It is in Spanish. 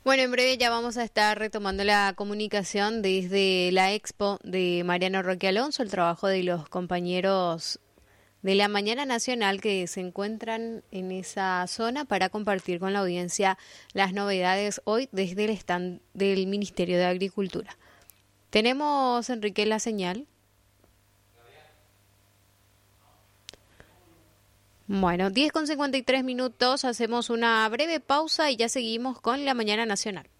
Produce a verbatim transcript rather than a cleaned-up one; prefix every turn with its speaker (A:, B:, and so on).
A: Bueno, en breve ya vamos a estar retomando la comunicación desde la expo de Mariano Roque Alonso, el trabajo de los compañeros de la Mañana Nacional que se encuentran en esa zona para compartir con la audiencia las novedades hoy desde el stand del Ministerio de Agricultura. Tenemos, Enrique, la señal. Bueno, diez con cincuenta y tres minutos, hacemos una breve pausa y ya seguimos con la Mañana Nacional.